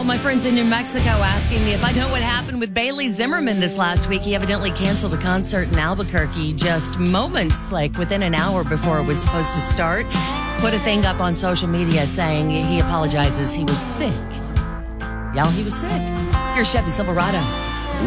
my friends in New Mexico asking me if I know what happened with Bailey Zimmerman this last week. He evidently canceled a concert in Albuquerque just moments, like within an hour before it was supposed to start. Put a thing up on social media saying he apologizes. He was sick. Y'all, he was sick. Here's Chevy Silverado.